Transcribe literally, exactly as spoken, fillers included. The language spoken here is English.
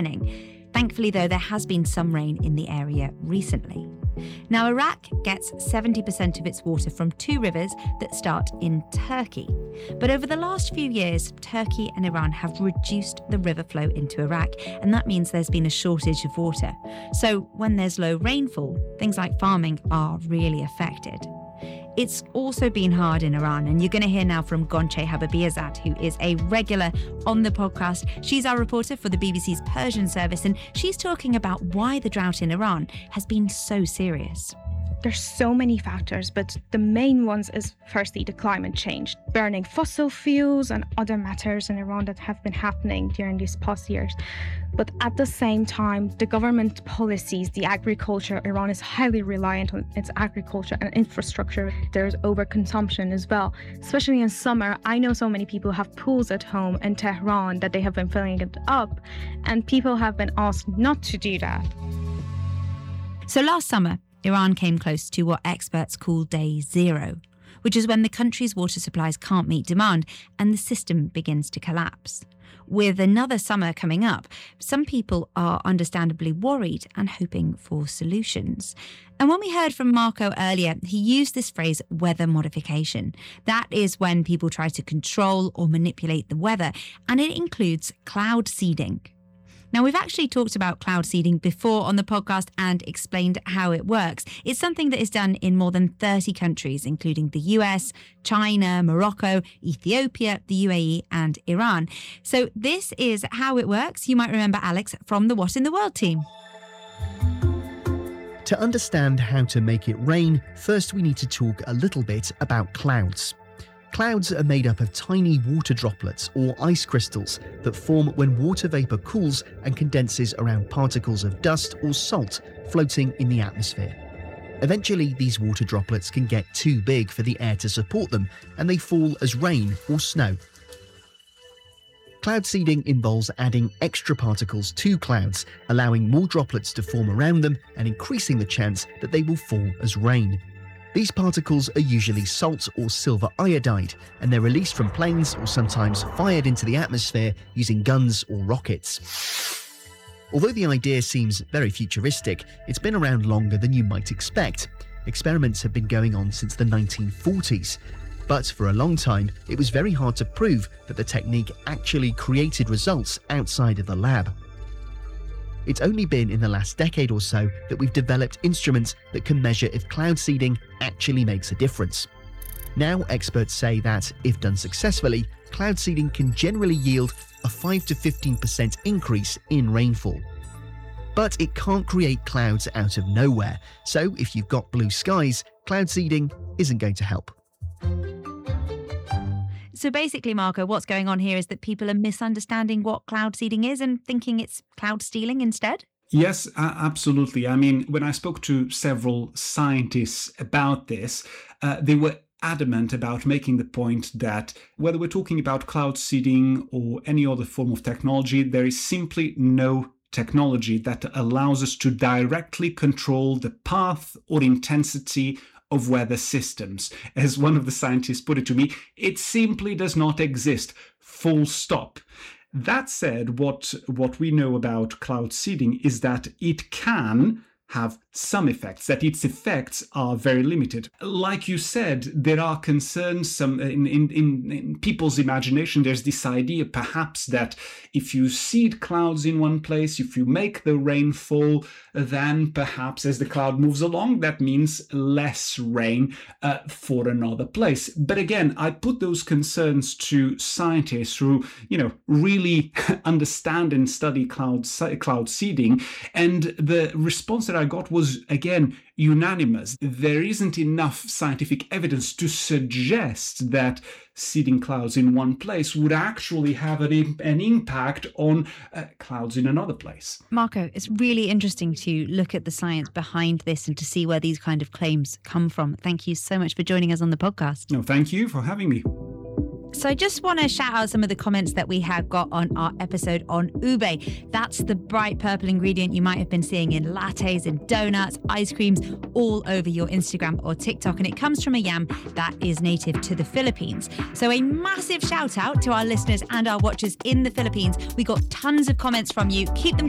happening. Thankfully, though, there has been some rain in the area recently. Now, Iraq gets seventy percent of its water from two rivers that start in Turkey. But over the last few years, Turkey and Iran have reduced the river flow into Iraq, and that means there's been a shortage of water. So when there's low rainfall, things like farming are really affected. It's also been hard in Iran, and you're going to hear now from Gonche Habibiyazad, who is a regular on the podcast. She's our reporter for the B B C's Persian service, and she's talking about why the drought in Iran has been so serious. There's so many factors, but the main ones is firstly the climate change, burning fossil fuels and other matters in Iran that have been happening during these past years. But at the same time, the government policies, the agriculture, Iran is highly reliant on its agriculture and infrastructure. There's overconsumption as well, especially in summer. I know so many people have pools at home in Tehran that they have been filling it up, and people have been asked not to do that. So last summer, Iran came close to what experts call day zero, which is when the country's water supplies can't meet demand and the system begins to collapse. With another summer coming up, some people are understandably worried and hoping for solutions. And when we heard from Marco earlier, he used this phrase, weather modification. That is when people try to control or manipulate the weather, and it includes cloud seeding. Now, we've actually talked about cloud seeding before on the podcast and explained how it works. It's something that is done in more than thirty countries, including the U S, China, Morocco, Ethiopia, the U A E and Iran. So this is how it works. You might remember Alex from the What in the World team. To understand how to make it rain, first we need to talk a little bit about clouds. Clouds are made up of tiny water droplets or ice crystals that form when water vapour cools and condenses around particles of dust or salt floating in the atmosphere. Eventually, these water droplets can get too big for the air to support them, and they fall as rain or snow. Cloud seeding involves adding extra particles to clouds, allowing more droplets to form around them and increasing the chance that they will fall as rain. These particles are usually salt or silver iodide, and they're released from planes or sometimes fired into the atmosphere using guns or rockets. Although the idea seems very futuristic, it's been around longer than you might expect. Experiments have been going on since the nineteen forties. But for a long time, it was very hard to prove that the technique actually created results outside of the lab. It's only been in the last decade or so that we've developed instruments that can measure if cloud seeding actually makes a difference. Now, experts say that, if done successfully, cloud seeding can generally yield a five to fifteen percent increase in rainfall. But it can't create clouds out of nowhere, so if you've got blue skies, cloud seeding isn't going to help. So basically, Marco, what's going on here is that people are misunderstanding what cloud seeding is and thinking it's cloud stealing instead? Yes, uh, absolutely. I mean, when I spoke to several scientists about this, uh, they were adamant about making the point that whether we're talking about cloud seeding or any other form of technology, there is simply no technology that allows us to directly control the path or intensity of weather systems. As one of the scientists put it to me, it simply does not exist, full stop. That said, what, what we know about cloud seeding is that it can have some effects, that its effects are very limited. Like you said, there are concerns some in, in, in, in people's imagination. There's this idea perhaps that if you seed clouds in one place, if you make the rain fall, then perhaps as the cloud moves along, that means less rain uh, for another place. But again, I put those concerns to scientists who, you know, really understand and study cloud, cloud seeding, and the response that I got was, again, unanimous. There isn't enough scientific evidence to suggest that seeding clouds in one place would actually have an, an impact on uh, clouds in another place. Marco, it's really interesting to look at the science behind this and to see where these kind of claims come from. Thank you so much for joining us on the podcast. No, thank you for having me. So I just want to shout out some of the comments that we have got on our episode on ube. That's the bright purple ingredient you might have been seeing in lattes and donuts, ice creams, all over your Instagram or TikTok. And it comes from a yam that is native to the Philippines. So a massive shout out to our listeners and our watchers in the Philippines. We got tons of comments from you. Keep them